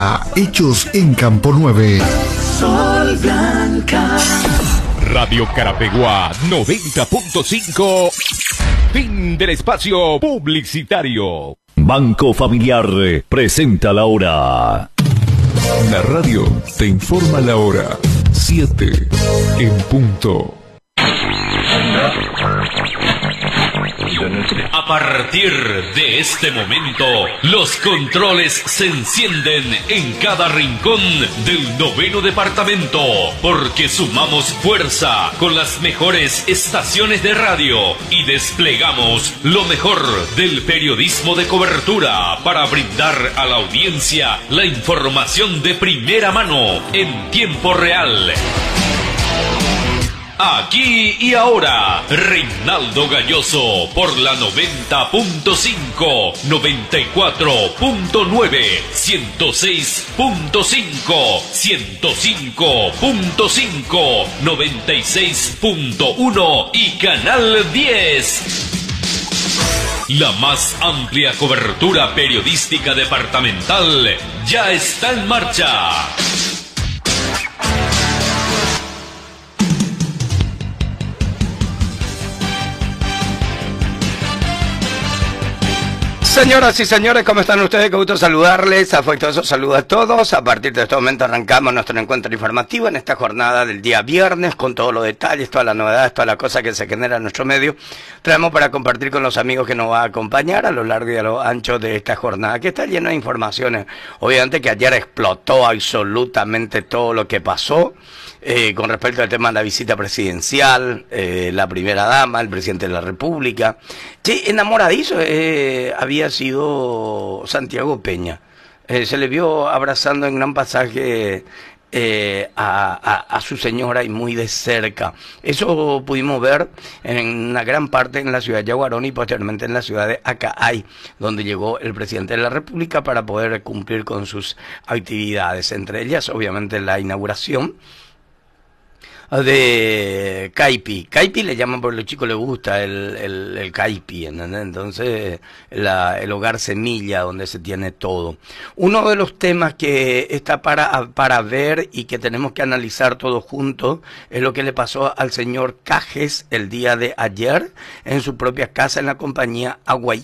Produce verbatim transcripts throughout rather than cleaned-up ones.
Hechos en Campo nueve. Sol Blanca. Radio Carapeguá noventa punto cinco. Fin del espacio publicitario. Banco Familiar presenta la hora. La radio te informa la hora. siete en punto. A partir de este momento, los controles se encienden en cada rincón del noveno departamento, porque sumamos fuerza con las mejores estaciones de radio y desplegamos lo mejor del periodismo de cobertura para brindar a la audiencia la información de primera mano en tiempo real. Aquí y ahora, Reinaldo Galloso por la noventa punto cinco, noventa y cuatro punto nueve, ciento seis punto cinco, ciento cinco punto cinco, noventa y seis punto uno y Canal diez. La más amplia cobertura periodística departamental ya está en marcha. Señoras y señores, ¿cómo están ustedes? Qué gusto saludarles, afectuoso saludo a todos. A partir de este momento arrancamos nuestro encuentro informativo en esta jornada del día viernes, con todos los detalles, todas las novedades, todas las cosas que se generan en nuestro medio. Traemos para compartir con los amigos que nos va a acompañar a lo largo y a lo ancho de esta jornada, que está llena de informaciones. Obviamente que ayer explotó absolutamente todo lo que pasó. Eh, con respecto al tema de la visita presidencial, eh, la primera dama, el presidente de la República. Sí, enamoradizo eh, había sido Santiago Peña. Eh, se le vio abrazando en gran pasaje eh, a, a, a su señora y muy de cerca. Eso pudimos ver en una gran parte en la ciudad de Yaguarón y posteriormente en la ciudad de Acaay, donde llegó el presidente de la República para poder cumplir con sus actividades, entre ellas obviamente la inauguración de Caipi. Caipi le llaman porque a los chicos les gusta el, el, el Caipi, ¿entendés? Entonces, la, el hogar semilla donde se tiene todo. Uno de los temas que está para, para ver y que tenemos que analizar todos juntos es lo que le pasó al señor Cajes el día de ayer en su propia casa en la compañía Aguay,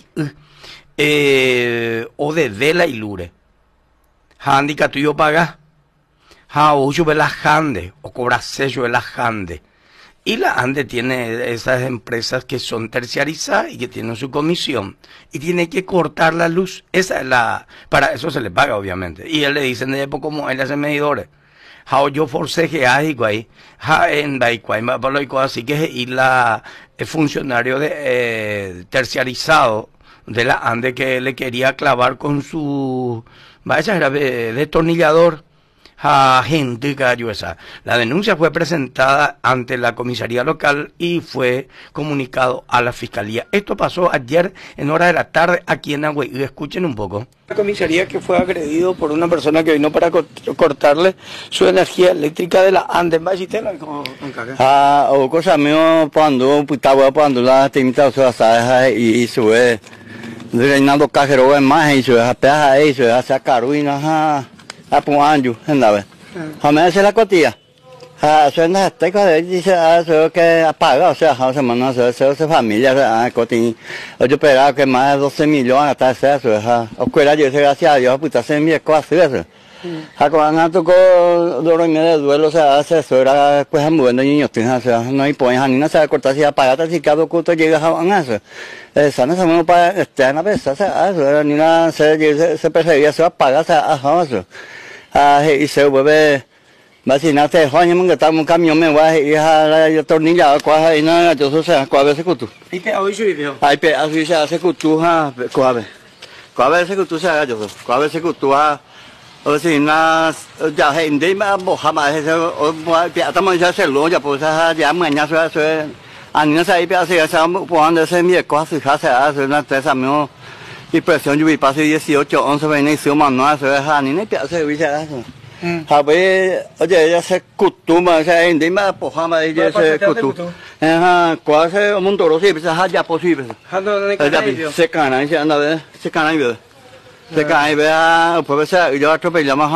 eh, o de Vela y Lure. Handicap tuyo paga. Ha, uso de la Ande, o cobra sello de la Ande. Y la Ande tiene esas empresas que son terciarizadas y que tienen su comisión. Y tiene que cortar la luz. Esa es la, para eso se le paga, obviamente. Y él le dicen de época como él hace medidores. Ha, yo forcé que hay, guay. Ha, en Baiguay, así que y la, el funcionario de, eh, terciarizado de la Ande que le quería clavar con su, vaya, era de destornillador. A gente cayó esa. La denuncia fue presentada ante la comisaría local y fue comunicado a la fiscalía. Esto pasó ayer en hora de la tarde aquí en Agüey. Escuchen un poco. La comisaría que fue agredido por una persona que vino para cortarle su energía eléctrica de la Andes. Ah, o cosa mío cuando putaba cuando la temita se hace y sube Reinaldo Cajero es más y se hace ahí se hace Carolina. A por un año, ¿sabes? A mí se la cotilla. A suena este que dice a eso que apaga, o sea, a semana se se se familia, a cotín. Yo esperaba que más de doce millones hasta eso, a oscura yo se gracias a Dios, puta se envía cosas eso. A cuando tocó dormir de duelo, o sea, hace eso era pues muy bueno niños, o sea, no hay pues ni nada se corta si apaga, si cada culto llega a eso. Esa no se me para este a vez, o sea, eso ni nada se se perseguía se apaga, o sea, a eso. Ah, y se vuelve, va si nace, Juan, yo me estaba un camión, me voy y a la tornilla, cuaja y nada, yo soy sea, cuave se cutu. ¿Y qué hoy soy yo? Ay, pe, así se hace cutu, ha, cuave. Cuave se cutu se haga yo, cuave se cutu, ha, o si nada, ya gente me boja más, o estamos ya hacerlo, ya pues ya mañana se hace, a niños ahí pe así, se han poniendo ese mi cosa, se hace, hace una tesa mío. Y presión yo vi pase dieciocho, once, veinte, manual, se deja ni ni piensa que eso. A ver, oye, ella se costuma, o sea, en dima pojama ella se costuma. Ajá, cuál se un toro sí, pues ya posible. Se cana, se anda, se cana y Se cae, vea, pues yo atropellamos